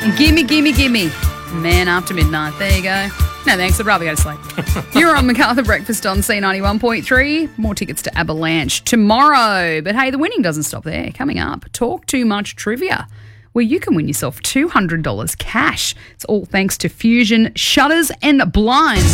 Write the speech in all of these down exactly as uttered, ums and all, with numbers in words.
Gimme, gimme, gimme. Man after midnight. There you go. No thanks, I'd rather go to sleep. You're on MacArthur Breakfast on C ninety-one point three. More tickets to Avalanche tomorrow. But hey, the winning doesn't stop there. Coming up, Talk Too Much Trivia, where you can win yourself two hundred dollars cash. It's all thanks to Fusion Shutters and Blinds.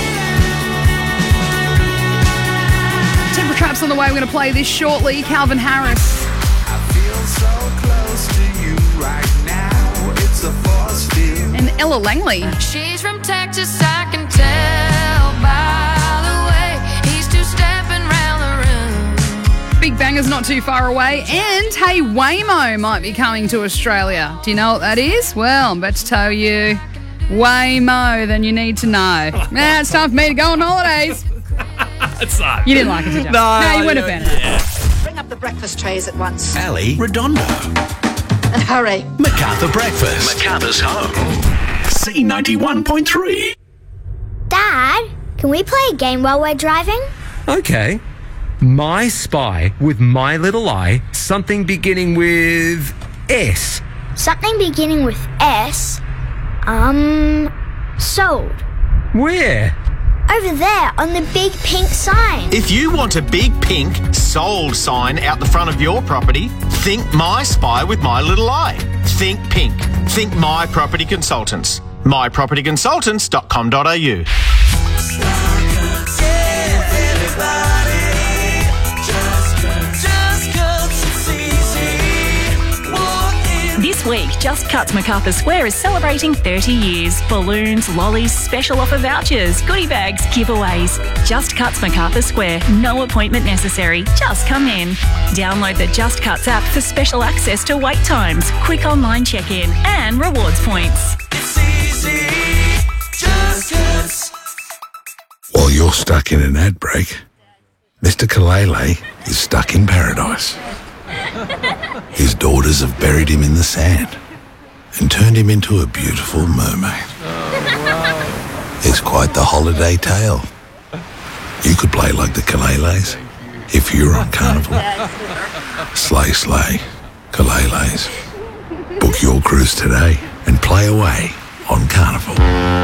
Temper Traps on the way. We're going to play this shortly. Calvin Harris. I feel so close to you right now. It's a force field. And Ella Langley. She's from Texas, I can tell by the way he's two-stepping round the room. Big Banger's not too far away. And hey, Waymo might be coming to Australia. Do you know what that is? Well, I'm about to tell you way more than you need to know. Now it's time for me to go on holidays. It's not. You didn't like it, did you? No, no you wouldn't yeah, have found it. Bring up the breakfast trays at once. Ali Redondo. And hurry. MacArthur Breakfast. MacArthur's home. C ninety-one point three. Dad, can we play a game while we're driving? Okay. My Spy with My Little Eye, something beginning with S. Something beginning with S? Um, sold. Where? Over there on the big pink sign. If you want a big pink sold sign out the front of your property, think My Spy with My Little Eye. Think pink. Think My Property Consultants. my property consultants dot com dot a u. This week, Just Cuts MacArthur Square is celebrating thirty years. Balloons, lollies, special offer vouchers, goodie bags, giveaways. Just Cuts MacArthur Square. No appointment necessary. Just come in. Download the Just Cuts app for special access to wait times, quick online check-in and rewards points. It's easy. Just Cuts. While you're stuck in an ad break, Mister Kalele is stuck in paradise. His daughters have buried him in the sand and turned him into a beautiful mermaid. Oh, wow. It's quite the holiday tale. You could play like the Kaleles if you're on Carnival. Slay, slay, Kaleles. Book your cruise today and play away on Carnival.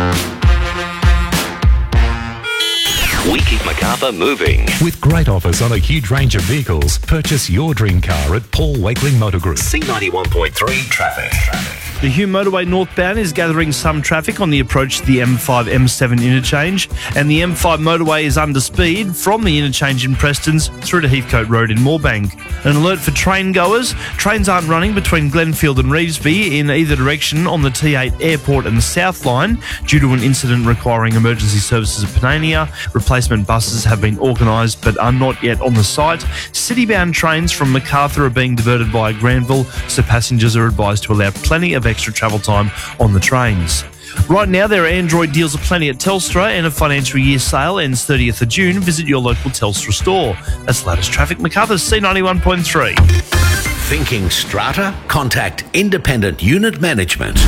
We keep MacArthur moving. With great offers on a huge range of vehicles, purchase your dream car at Paul Wakeling Motor Group. C ninety-one point three traffic. traffic. The Hume Motorway northbound is gathering some traffic on the approach to the M five M seven interchange, and the M five motorway is under speed from the interchange in Prestons through to Heathcote Road in Moorebank. An alert for train goers. Trains aren't running between Glenfield and Revesby in either direction on the T eight Airport and South Line due to an incident requiring emergency services at Panania. Replacement buses have been organised but are not yet on the site. City-bound trains from MacArthur are being diverted via Granville, so passengers are advised to allow plenty of extra travel time on the trains. Right now, there are Android deals aplenty at Telstra, and a financial year sale ends thirtieth of June. Visit your local Telstra store. That's the latest traffic. MacArthur's C ninety-one point three. Thinking strata? Contact Independent Unit Management.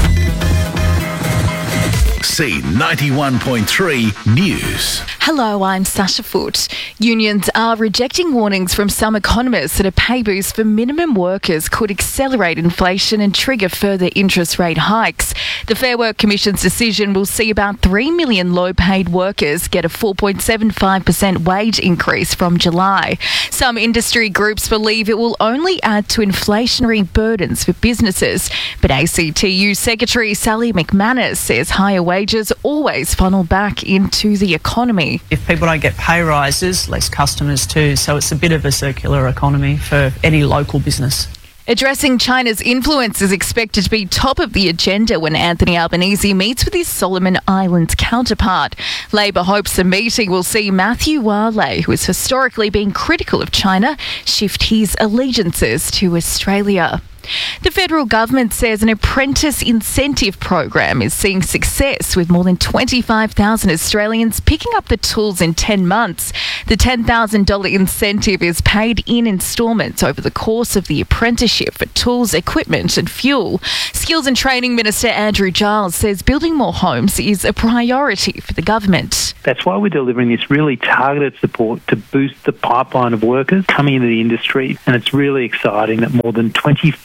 C ninety-one point three News. Hello, I'm Sasha Foote. Unions are rejecting warnings from some economists that a pay boost for minimum workers could accelerate inflation and trigger further interest rate hikes. The Fair Work Commission's decision will see about three million low-paid workers get a four point seven five percent wage increase from July. Some industry groups believe it will only add to inflationary burdens for businesses. But A C T U Secretary Sally McManus says higher wages always funnel back into the economy. If people don't get pay rises, less customers too. So it's a bit of a circular economy for any local business. Addressing China's influence is expected to be top of the agenda when Anthony Albanese meets with his Solomon Islands counterpart. Labor hopes the meeting will see Matthew Wale, who has historically been critical of China, shift his allegiances to Australia. The federal government says an apprentice incentive program is seeing success, with more than twenty-five thousand Australians picking up the tools in ten months. The ten thousand dollars incentive is paid in instalments over the course of the apprenticeship for tools, equipment and fuel. Skills and Training Minister Andrew Giles says building more homes is a priority for the government. That's why we're delivering this really targeted support to boost the pipeline of workers coming into the industry, and it's really exciting that more than twenty-five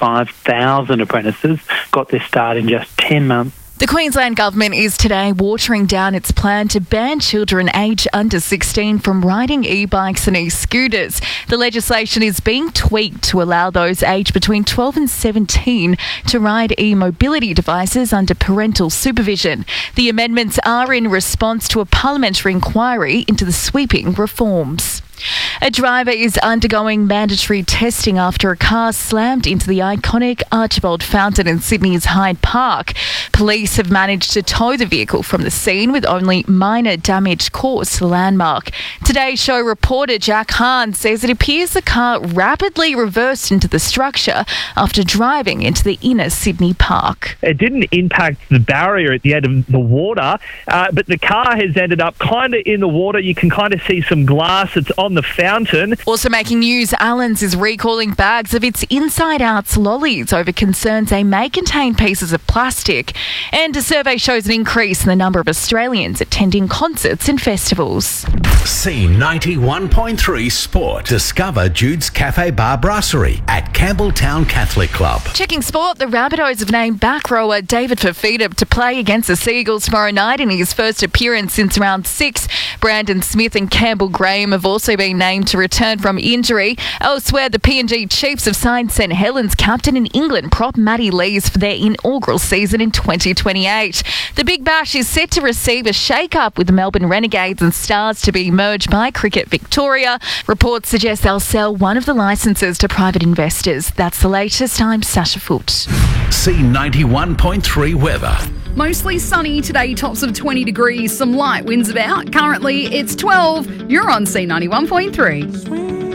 five thousand apprentices got their start in just ten months. The Queensland Government is today watering down its plan to ban children aged under sixteen from riding e-bikes and e-scooters. The legislation is being tweaked to allow those aged between twelve and seventeen to ride e-mobility devices under parental supervision. The amendments are in response to a parliamentary inquiry into the sweeping reforms. A driver is undergoing mandatory testing after a car slammed into the iconic Archibald Fountain in Sydney's Hyde Park. Police have managed to tow the vehicle from the scene with only minor damage caused to the landmark. Today's Show reporter Jack Hahn says it appears the car rapidly reversed into the structure after driving into the inner Sydney park. It didn't impact the barrier at the end of the water, uh, but the car has ended up kind of in the water. You can kind of see some glass that's on the fountain. Also making news, Allen's is recalling bags of its Inside Outs lollies over concerns they may contain pieces of plastic. And a survey shows an increase in the number of Australians attending concerts and festivals. C ninety-one point three Sport. Discover Jude's Cafe Bar Brasserie at Campbelltown Catholic Club. Checking sport, the Rabbitohs have named back rower David Fafita to play against the Seagulls tomorrow night in his first appearance since round six. Brandon Smith and Campbell Graham have also been named to return from injury. Elsewhere, the P N G Chiefs have signed St Helens captain in England prop Matty Lees for their inaugural season in twenty twenty-eight. The Big Bash is set to receive a shake-up with the Melbourne Renegades and Stars to be merged by Cricket Victoria. Reports suggest they'll sell one of the licences to private investors. That's the latest. I'm Sasha Foote. C ninety-one point three weather. Mostly sunny today, tops of twenty degrees, some light winds about. Currently, it's twelve. You're on C ninety-one point three.